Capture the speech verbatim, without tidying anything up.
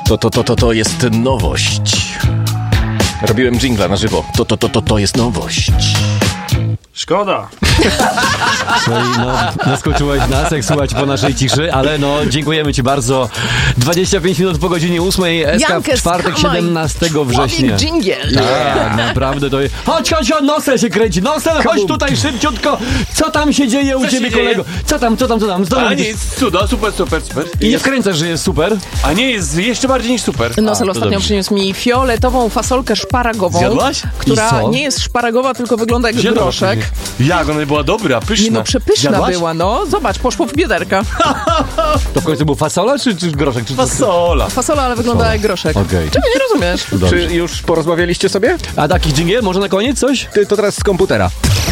To, to, to, to, to jest nowość. Robiłem dżingla na żywo. To, to, to, to, to jest nowość. Szkoda. No i no, naskoczyłeś nas, jak słuchać po naszej ciszy, ale no, dziękujemy ci bardzo. dwadzieścia pięć minut po godzinie ósmej, S K w czwartek, siedemnastego września. Dżingiel. Tak, naprawdę to jest... Chodź, chodź, chodź, nosem się kręci, nosem, chodź tutaj szybciutko. Co tam się dzieje u Co ciebie, się dzieje? kolego? Co tam, co tam, co tam? Znowu A gdzieś- nic, cudo, super, super, super. I nie wkręcasz, że jest super? A nie, jest jeszcze bardziej niż super. Nosel A, ostatnio dobrze. przyniósł mi fioletową fasolkę szparagową, Zjadłaś? która I co? nie jest szparagowa, tylko wygląda jak Zjadłaś groszek. mnie. Jak, ona była dobra, pyszna. Nie no, przepyszna Zjadłaś? była, no. Zobacz, poszło w biederka. To w końcu był fasola, czy, czy groszek? Czy Fasola. Fasola, ale wygląda jak groszek. Okej. Czego nie rozumiesz? Dobrze. Czy już porozmawialiście sobie? A taki dżingiel? Może na koniec coś? Ty, to teraz z komputera.